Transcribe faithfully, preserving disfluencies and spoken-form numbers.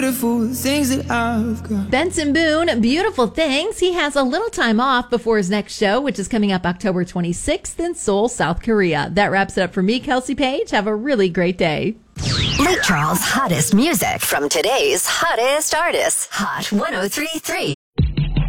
Beautiful things that I've got. Benson Boone, Beautiful Things. He has a little time off before his next show, which is coming up October twenty-sixth in Seoul, South Korea. That wraps it up for me, Kelsey Page. Have a really great day. Lake Charles' hottest music from today's hottest artists. Hot one oh three point three.